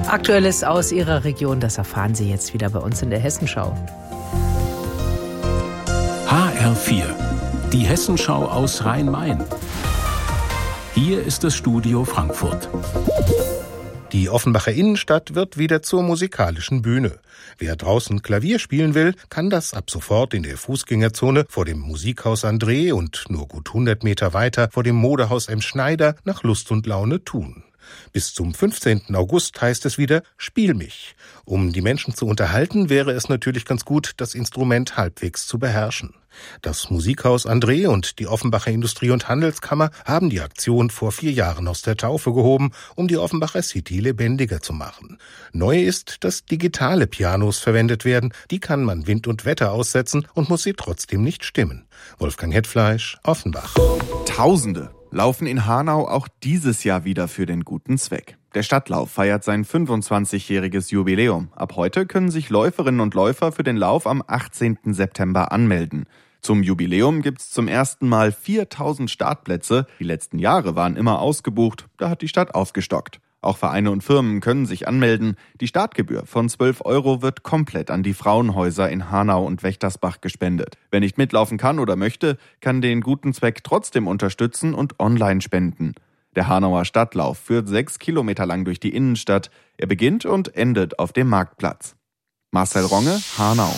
Aktuelles aus Ihrer Region, das erfahren Sie jetzt wieder bei uns in der Hessenschau. HR4, die Hessenschau aus Rhein-Main. Hier ist das Studio Frankfurt. Die Offenbacher Innenstadt wird wieder zur musikalischen Bühne. Wer draußen Klavier spielen will, kann das ab sofort in der Fußgängerzone vor dem Musikhaus André und nur gut 100 Meter weiter vor dem Modehaus M. Schneider nach Lust und Laune tun. Bis zum 15. August heißt es wieder Spiel mich. Um die Menschen zu unterhalten, wäre es natürlich ganz gut, das Instrument halbwegs zu beherrschen. Das Musikhaus André und die Offenbacher Industrie- und Handelskammer haben die Aktion vor 4 Jahren aus der Taufe gehoben, um die Offenbacher City lebendiger zu machen. Neu ist, dass digitale Pianos verwendet werden. Die kann man Wind und Wetter aussetzen und muss sie trotzdem nicht stimmen. Wolfgang Hetfleisch, Offenbach. Tausende laufen in Hanau auch dieses Jahr wieder für den guten Zweck. Der Stadtlauf feiert sein 25-jähriges Jubiläum. Ab heute können sich Läuferinnen und Läufer für den Lauf am 18. September anmelden. Zum Jubiläum gibt's zum ersten Mal 4000 Startplätze. Die letzten Jahre waren immer ausgebucht, da hat die Stadt aufgestockt. Auch Vereine und Firmen können sich anmelden. Die Startgebühr von 12 € wird komplett an die Frauenhäuser in Hanau und Wächtersbach gespendet. Wer nicht mitlaufen kann oder möchte, kann den guten Zweck trotzdem unterstützen und online spenden. Der Hanauer Stadtlauf führt 6 Kilometer lang durch die Innenstadt. Er beginnt und endet auf dem Marktplatz. Marcel Ronge, Hanau.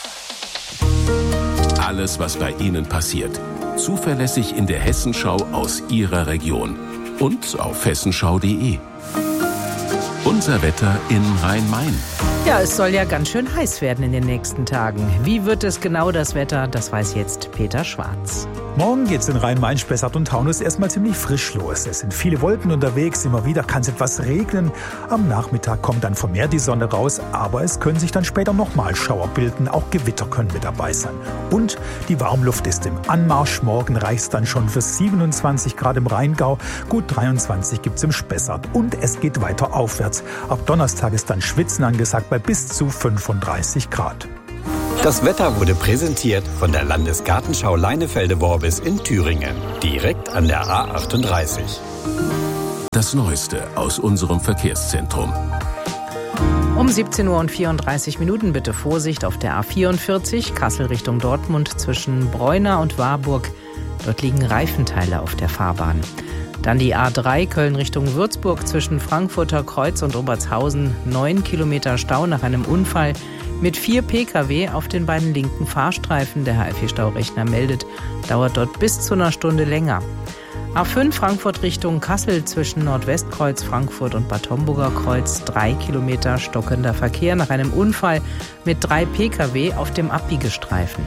Alles, was bei Ihnen passiert. Zuverlässig in der Hessenschau aus Ihrer Region. Und auf hessenschau.de. Unser Wetter in Rhein-Main. Ja, es soll ja ganz schön heiß werden in den nächsten Tagen. Wie wird es genau das Wetter? Das weiß jetzt Peter Schwarz. Morgen geht's in Rhein-Main, Spessart und Taunus erstmal ziemlich frisch los. Es sind viele Wolken unterwegs, immer wieder kann es etwas regnen. Am Nachmittag kommt dann vermehrt die Sonne raus, aber es können sich dann später nochmal Schauer bilden. Auch Gewitter können mit dabei sein. Und die Warmluft ist im Anmarsch. Morgen reicht's dann schon für 27 Grad im Rheingau. Gut 23 gibt's im Spessart. Und es geht weiter aufwärts. Ab Donnerstag ist dann Schwitzen angesagt bei bis zu 35 Grad. Das Wetter wurde präsentiert von der Landesgartenschau Leinefelde-Worbis in Thüringen, direkt an der A38. Das Neueste aus unserem Verkehrszentrum. Um 17:34 Uhr bitte Vorsicht auf der A44, Kassel Richtung Dortmund zwischen Breuna und Warburg. Dort liegen Reifenteile auf der Fahrbahn. Dann die A3 Köln Richtung Würzburg zwischen Frankfurter Kreuz und Obertshausen. 9 Kilometer Stau nach einem Unfall mit 4 Pkw auf den beiden linken Fahrstreifen. Der HFE-Staurechner meldet, dauert dort bis zu einer Stunde länger. A5 Frankfurt Richtung Kassel zwischen Nordwestkreuz Frankfurt und Bad Homburger Kreuz. 3 Kilometer stockender Verkehr nach einem Unfall mit 3 Pkw auf dem Abbiegestreifen.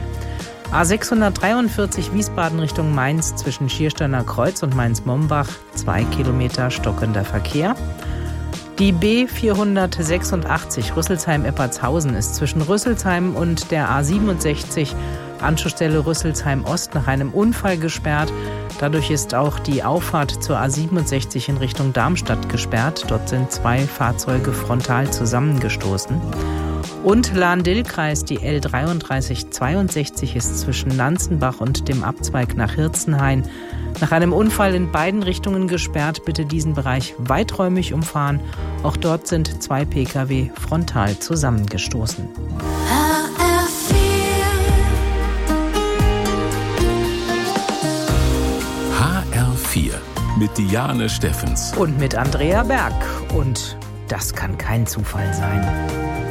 A643 Wiesbaden Richtung Mainz zwischen Schiersteiner Kreuz und Mainz-Mombach. 2 Kilometer stockender Verkehr. Die B486 Rüsselsheim-Eppertshausen ist zwischen Rüsselsheim und der A67 Anschlussstelle Rüsselsheim-Ost nach einem Unfall gesperrt. Dadurch ist auch die Auffahrt zur A67 in Richtung Darmstadt gesperrt. Dort sind 2 Fahrzeuge frontal zusammengestoßen. Und Lahn-Dill-Kreis, die L3362 ist zwischen Lanzenbach und dem Abzweig nach Hirzenhain nach einem Unfall in beiden Richtungen gesperrt. Bitte diesen Bereich weiträumig umfahren. Auch dort sind 2 Pkw frontal zusammengestoßen. HR4 mit Diane Steffens. Und mit Andrea Berg. Und das kann kein Zufall sein.